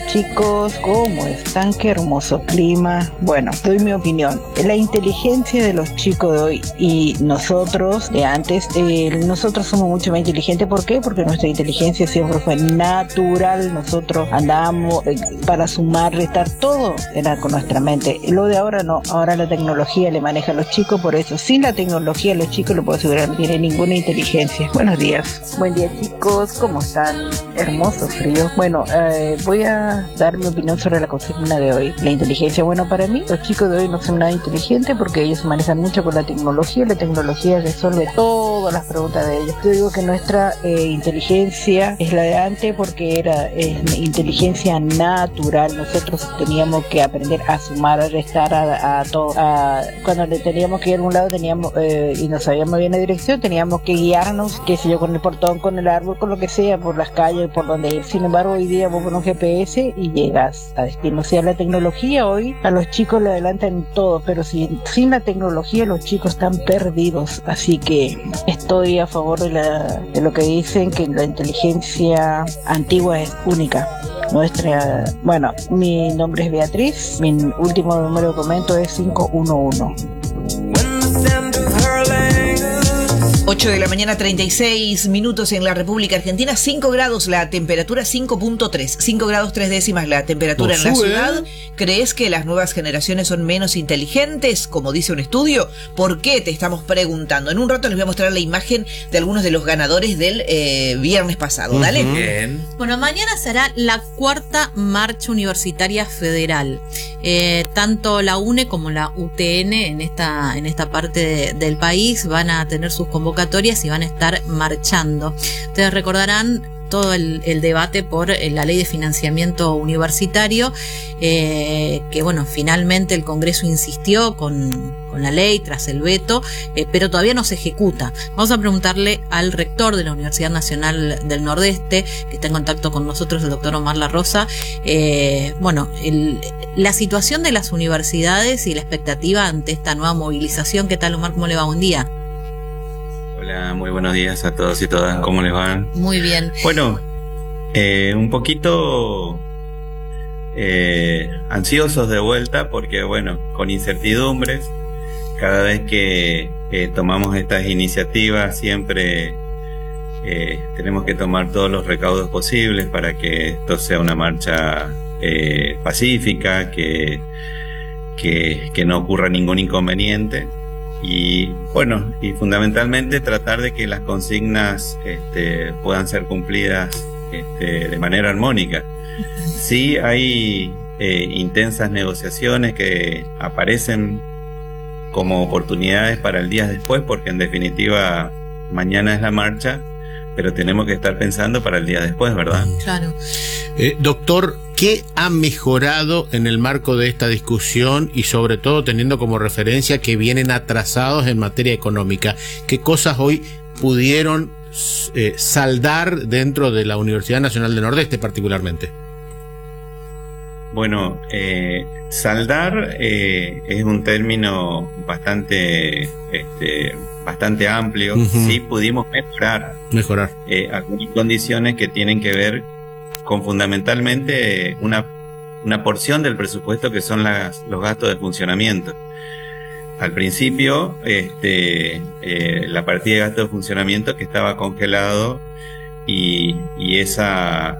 chicos, ¿cómo están? Qué hermoso clima. Bueno, doy mi opinión. La inteligencia de los chicos de hoy y nosotros de antes, nosotros somos mucho más inteligentes. ¿Por qué? Porque nuestra inteligencia siempre fue natural. Nosotros andábamos para sumar, restar, todo era con nuestra mente. Lo de ahora no, ahora la tecnología le maneja a los chicos, por eso sin la tecnología los chicos, lo puedo asegurar, no tienen ninguna inteligencia. Buenos días. Buen día, chicos, ¿cómo están? Hermoso frío. Bueno, voy a dar mi opinión sobre la consigna de hoy. La inteligencia, bueno, para mí los chicos de hoy no son nada inteligentes porque ellos se manejan mucho con la tecnología resuelve todas las preguntas de ellos. Yo digo que nuestra inteligencia es la de antes porque era inteligencia natural. Nosotros teníamos que aprender a sumar, a restar, a todo. Cuando le teníamos que ir a un lado teníamos y no sabíamos bien la dirección, teníamos que guiarnos, qué sé yo, con el portón, con el árbol, con lo que sea, por las calles, por donde ir. Sin embargo, hoy día vos pones un GPS y llegas a destino. O sea, la tecnología hoy a los chicos le adelantan todo, pero sin la tecnología los chicos están perdidos. Así que estoy a favor de lo que dicen, que la inteligencia antigua es única. Bueno, mi nombre es Beatriz, mi último número de documento es 511. 8 de la mañana, 36 minutos en la República Argentina, 5 grados la temperatura, 5.3, 5 grados 3 décimas la temperatura en la ciudad. ¿Crees que las nuevas generaciones son menos inteligentes, como dice un estudio? ¿Por qué? Te estamos preguntando. En un rato les voy a mostrar la imagen de algunos de los ganadores del viernes pasado. Dale. Bien. Bueno, mañana será la 4ª Marcha Universitaria Federal. Tanto la UNE como la UTN en esta parte del país van a tener sus convocatorias y van a estar marchando. Ustedes recordarán todo el debate por la ley de financiamiento universitario, que bueno, finalmente el Congreso insistió con la ley tras el veto, pero todavía no se ejecuta. Vamos a preguntarle al rector de la Universidad Nacional del Nordeste, que está en contacto con nosotros, el doctor Omar La Rosa, la situación de las universidades y la expectativa ante esta nueva movilización. ¿Qué tal, Omar? ¿Cómo le va? Buen día. Hola, muy buenos días a todos y todas. ¿Cómo les van? Muy bien. Bueno, un poquito ansiosos de vuelta porque, bueno, con incertidumbres. Cada vez que tomamos estas iniciativas siempre tenemos que tomar todos los recaudos posibles para que esto sea una marcha pacífica, que no ocurra ningún inconveniente. Y bueno, y fundamentalmente tratar de que las consignas puedan ser cumplidas de manera armónica. Sí hay intensas negociaciones que aparecen como oportunidades para el día después, porque en definitiva mañana es la marcha, pero tenemos que estar pensando para el día después, ¿verdad? Claro. Doctor, ¿qué ha mejorado en el marco de esta discusión y sobre todo teniendo como referencia que vienen atrasados en materia económica? ¿Qué cosas hoy pudieron saldar dentro de la Universidad Nacional del Nordeste particularmente? Bueno, saldar es un término bastante amplio. Sí pudimos mejorar algunas condiciones que tienen que ver con fundamentalmente una porción del presupuesto que son los gastos de funcionamiento. Al principio, la partida de gastos de funcionamiento que estaba congelado y esa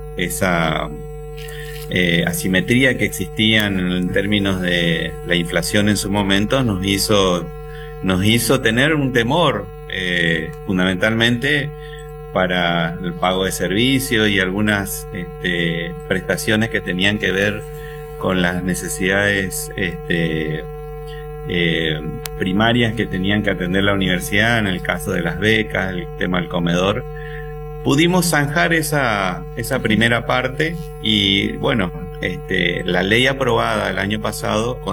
asimetría que existía en términos de la inflación en su momento nos hizo tener un temor, fundamentalmente para el pago de servicios y algunas prestaciones que tenían que ver con las necesidades primarias que tenían que atender la universidad, en el caso de las becas, el tema del comedor. Pudimos zanjar esa primera parte y bueno, la ley aprobada el año pasado